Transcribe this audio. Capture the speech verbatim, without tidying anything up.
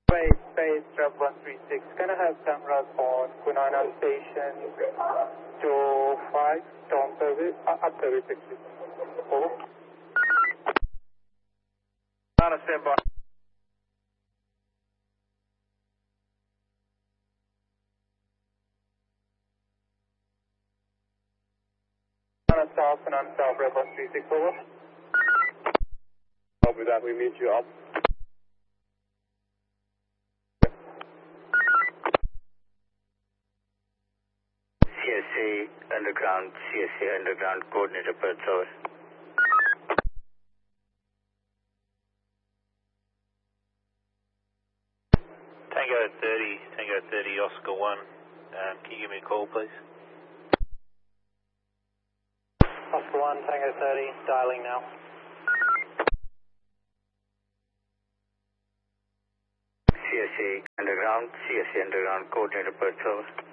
Space, space, Drop one three six. Can I have cameras on Kunana Station two five, down service, uh, up service actually. Over. Kunana standby. Kunana South, Kunana South, Drop one three six, over. Copy that, we meet you up. C S A Underground, C S A Underground, coordinator Perth over. Tango thirty, Tango thirty, Oscar one. Um, can you give me a call, please? Oscar one, Tango thirty, dialing now. C S A Underground, C S A Underground, coordinator Perth over.